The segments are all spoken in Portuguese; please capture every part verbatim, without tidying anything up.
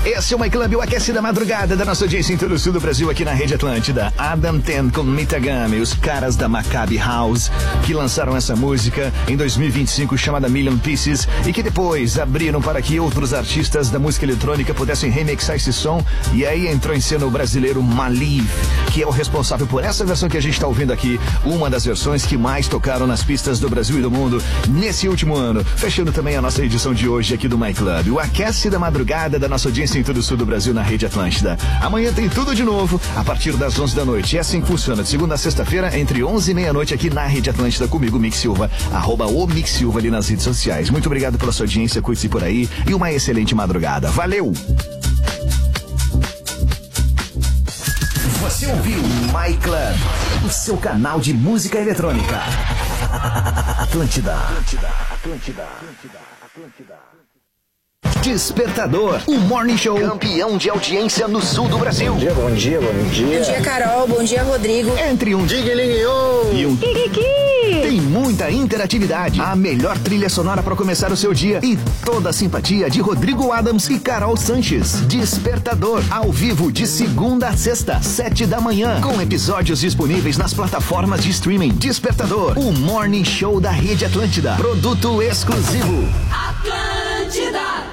Esse é o My Club, o aquece da madrugada da nossa audiência em todo o sul do Brasil, aqui na Rede Atlântida. Adam Ten com Mitagami, os caras da Maccabi House, que lançaram essa música em dois mil e vinte e cinco, chamada Million Pieces, e que depois abriram para que outros artistas da música eletrônica pudessem remixar esse som. E aí entrou em cena o brasileiro Maliv, que é o responsável por essa versão que a gente está ouvindo aqui, uma das versões que mais tocaram nas pistas do Brasil e do mundo nesse último ano. Fechando também a nossa edição de hoje aqui do My Club, o aquece da madrugada da nossa audiência em todo o sul do Brasil na Rede Atlântida. Amanhã tem tudo de novo, a partir das onze da noite. É assim que funciona, de segunda a sexta-feira, entre onze e meia-noite, aqui na Rede Atlântida, comigo, Mix Silva, arroba o Mix Silva ali nas redes sociais. Muito obrigado pela sua audiência, cuide-se por aí e uma excelente madrugada. Valeu! Você ouviu My Club, o seu canal de música eletrônica. Atlântida. Atlântida, Atlântida, Atlântida, Atlântida. Despertador, o Morning Show campeão de audiência no sul do Brasil. Bom dia, bom dia, bom dia. Bom dia, Carol, bom dia, Rodrigo. Entre um Digue-ligue-ô e um Kikiki. Tem muita interatividade, a melhor trilha sonora para começar o seu dia e toda a simpatia de Rodrigo Adams e Carol Sanches. Despertador, ao vivo de segunda a sexta, sete da manhã, com episódios disponíveis nas plataformas de streaming. Despertador, o Morning Show da Rede Atlântida. Produto exclusivo. Atlântida.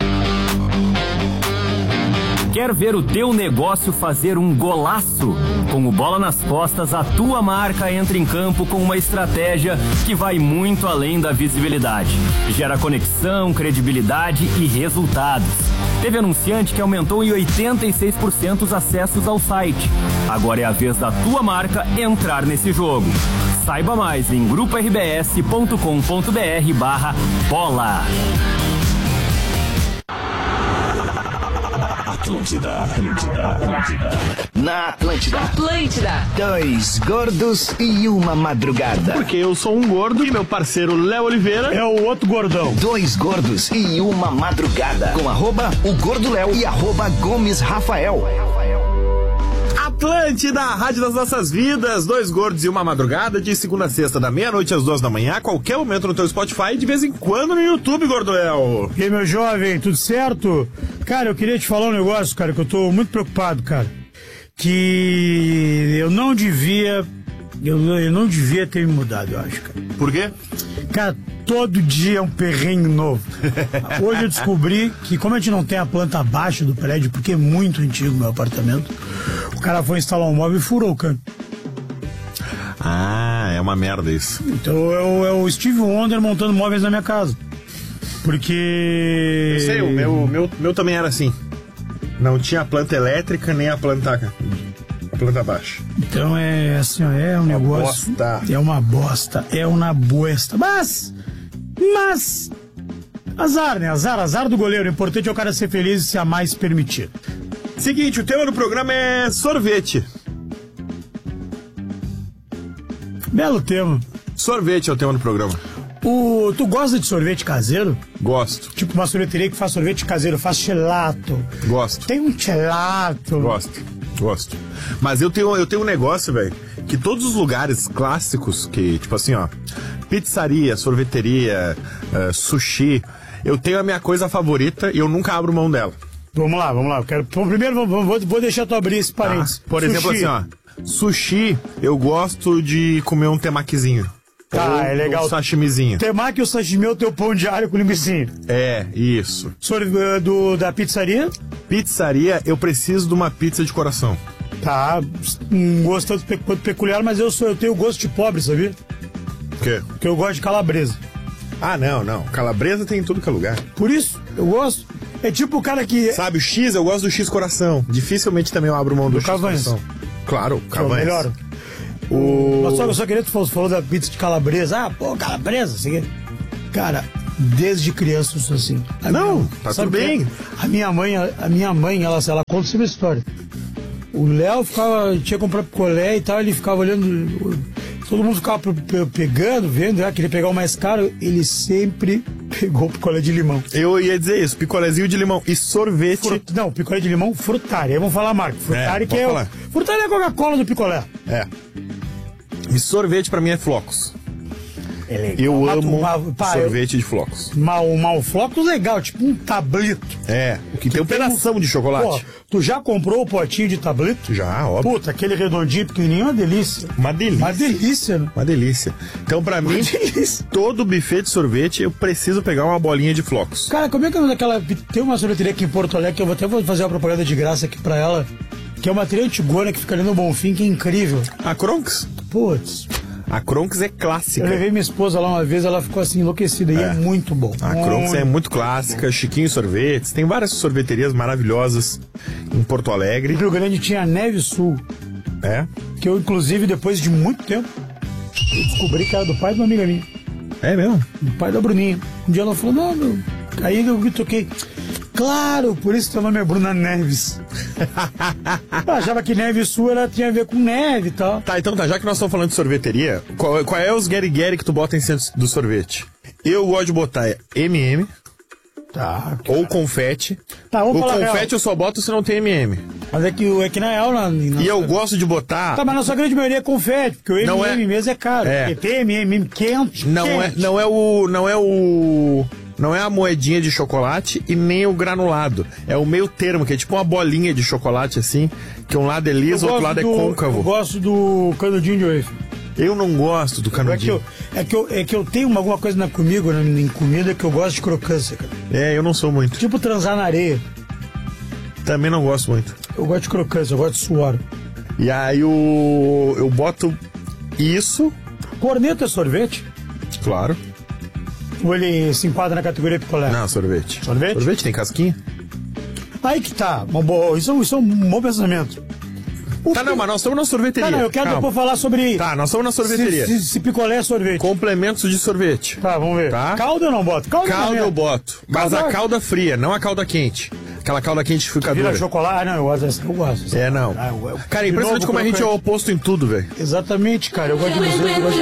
Quer ver o teu negócio fazer um golaço? Com o Bola nas Costas, a tua marca entra em campo com uma estratégia que vai muito além da visibilidade. Gera conexão, credibilidade e resultados. Teve anunciante que aumentou em oitenta e seis por cento os acessos ao site. Agora é a vez da tua marca entrar nesse jogo. Saiba mais em grupo r b s ponto com ponto b r barra bola. Atlântida, Atlântida, Atlântida. Na Atlântida. Atlântida. Dois gordos e uma madrugada. Porque eu sou um gordo e meu parceiro Léo Oliveira é o outro gordão. Dois gordos e uma madrugada. Com arroba o Gordo Léo e arroba Gomes Rafael. Atlântida, a rádio das nossas vidas. Dois gordos e uma madrugada, de segunda a sexta, da meia-noite às duas da manhã, a qualquer momento no teu Spotify e de vez em quando no YouTube, Gordoel. E aí, meu jovem, tudo certo? Cara, eu queria te falar um negócio, cara, que eu tô muito preocupado, cara. Que eu não devia... Eu, eu não devia ter me mudado, eu acho, cara. Por quê? Cara, todo dia é um perrengue novo. Hoje eu descobri que, como a gente não tem a planta baixa do prédio, porque é muito antigo o meu apartamento, o cara foi instalar um móvel e furou o cano. Ah, é uma merda isso. Então é o, é o Steve Wonder montando móveis na minha casa. Porque... Eu sei, o meu, meu, meu também era assim. Não tinha a planta elétrica nem a planta... a planta baixa. Então é assim, ó, é um uma negócio... Bosta. É uma bosta. É uma bosta. Mas... Mas... Azar, né? Azar, azar do goleiro. O importante é o cara ser feliz e se amar e se permitir. Seguinte, o tema do programa é sorvete. Belo tema. Sorvete é o tema do programa. O, tu gosta de sorvete caseiro? Gosto. Tipo uma sorveteria que faz sorvete caseiro, faz gelato. Gosto. Tem um gelato. Gosto, gosto. Mas eu tenho, eu tenho um negócio, velho, que todos os lugares clássicos, que, tipo assim, ó, pizzaria, sorveteria, uh, sushi, eu tenho a minha coisa favorita e eu nunca abro mão dela. Vamos lá, vamos lá. Eu quero, primeiro vou, vou, vou deixar tu abrir esse parênteses. Ah, por sushi. exemplo, assim, ó, sushi, eu gosto de comer um temakizinho. Tá, ou, é legal. Um sashimizinho. Temaki e o sashimi é o teu pão de alho com linguicinha. É, isso. Sorvete do, da pizzaria? Pizzaria, eu preciso de uma pizza de coração. Tá, um gosto tanto pe- peculiar, mas eu, sou, eu tenho gosto de pobre, sabia? O quê? Porque eu gosto de calabresa. Ah, não, não. Calabresa tem em tudo que é lugar. Por isso, eu gosto. É tipo o cara que... Sabe, o X, eu gosto do X coração. Dificilmente também eu abro mão do, Do X Cavanhaque. coração. Claro, que é o Cavanhaque. melhor. O... Mas só, eu só queria que tu falou da pizza de calabresa. Ah, pô, calabresa, assim. Cara, desde criança eu sou assim. A Não, minha, tá sabe tudo que bem. A minha mãe, a, a minha mãe, ela, ela conta sempre a história. O Léo ficava, tinha que comprar picolé e tal, ele ficava olhando, todo mundo ficava pe- pe- pegando, vendo, né, queria pegar o mais caro, ele sempre pegou o picolé de limão. Eu ia dizer isso, picolézinho de limão e sorvete. Frut, não, picolé de limão, Frutari, aí vamos falar a marca. Frutari É, que é o, pode falar. Frutari é a Coca-Cola do picolé. É. E sorvete pra mim é flocos. É legal. Eu Mas tu- amo mas, pá, sorvete de flocos. Mal, mal flocos legal, tipo um tablito. É, o que tem um pedação de Pô, chocolate. tu já comprou o potinho de tablito? Já, óbvio. Puta, aquele redondinho pequenininho é uma delícia. Uma delícia. Uma delícia, né? Uma delícia. Então, pra mim, delícia. todo buffet de sorvete, eu preciso pegar uma bolinha de flocos. Cara, como é que é daquela... Tem uma sorveteria aqui em Porto Alegre, que eu vou até vou fazer uma propaganda de graça aqui pra ela, que é uma trilha antigona que fica ali no Bonfim, que é incrível. A Kronks? Putz, A Kronks é eu clássica. levei minha esposa lá uma vez, ela ficou assim enlouquecida, e é muito bom. A Kronks é muito clássica, Chiquinho Sorvetes. Tem várias sorveterias maravilhosas em Porto No Alegre. Rio Grande tinha a Neve Sul, É? que eu, inclusive, depois de muito tempo, eu descobri que era do pai de uma amiga minha, É mesmo? do pai da Bruninha. Um dia ela falou, não, meu... Aí eu toquei, claro, por isso teu nome é Bruna Neves. Eu achava que Neve Sul era, tinha a ver com neve e tal. Tá, então tá, já que nós estamos falando de sorveteria, qual, qual é os gueri-gueri que tu bota em cima do sorvete? Eu gosto de botar M e M Tá, ou confete. Tá, vamos o falar confete real. eu só boto se não tem M e M. Mas é que, o- é que na real, na, na E eu gosto de botar... Tá, mas na sua grande maioria é confete, porque o Não M e M é- mesmo é caro. É. Porque tem M e M quente, Não é, quente. não é o... Não é o... Não é a moedinha de chocolate e nem o granulado. É o meio termo, que é tipo uma bolinha de chocolate assim, que um lado é Eu liso, o outro gosto lado do- é Eu côncavo. gosto do canudinho de wafer. Eu não gosto do É que, canudinho. eu, é, que eu, é que eu tenho uma- alguma coisa na comigo, na, em comida, que eu gosto de crocância, cara. É, eu não sou muito. Tipo transar na areia. Também não gosto muito. Eu gosto de crocância, eu gosto de suor. E aí o... eu boto isso, Corneto é sorvete? claro. Ou ele se enquadra na categoria picolé? Não, sorvete. Sorvete? Sorvete tem casquinha? Aí que tá. Uma boa, isso, é um- isso é um bom pensamento. O Tá, que- não, mas nós estamos na sorveteria. Tá, não, eu quero Calma. depois falar sobre. Tá, nós estamos na sorveteria. Se, se, se picolé é sorvete. Complementos de sorvete. Tá, vamos ver. Tá. Calda eu não boto. Calda, Calda não eu boto. Mas Calda- a calda fria, não a calda quente. Aquela calda quente que fica Vira dura. chocolate. Ah, não, eu gosto dessa. Eu gosto. É, não. Ah, eu- eu- Cara, é de impressionante novo, como a gente é o crocante. oposto em tudo, velho. Exatamente, cara. Eu gosto de você, eu gosto de